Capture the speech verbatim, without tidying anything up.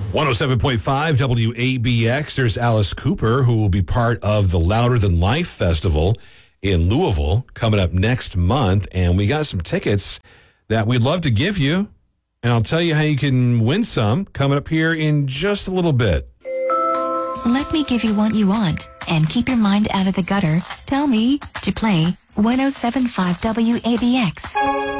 one oh seven point five W A B X. There's Alice Cooper, who will be part of the Louder Than Life Festival in Louisville coming up next month. And we got some tickets that we'd love to give you. And I'll tell you how you can win some coming up here in just a little bit. Let me give you what you want, and keep your mind out of the gutter. Tell me to play one oh seven point five W A B X.